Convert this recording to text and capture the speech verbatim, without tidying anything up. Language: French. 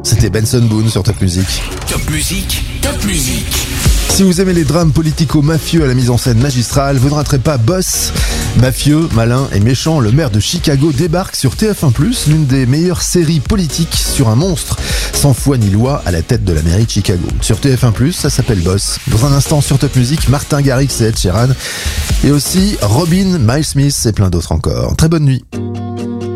C'était Benson Boone sur Top Music. Top Music, Top Music. Si vous aimez les drames politico-mafieux à la mise en scène magistrale, vous ne raterez pas Boss. Mafieux, malin et méchant, le maire de Chicago débarque sur T F un plus, l'une des meilleures séries politiques sur un monstre, sans foi ni loi, à la tête de la mairie de Chicago. Sur T F un plus, ça s'appelle Boss. Dans un instant sur Top Music, Martin Garrix et Ed Sheeran, et aussi Robin, Miles Smith et plein d'autres encore. Très bonne nuit.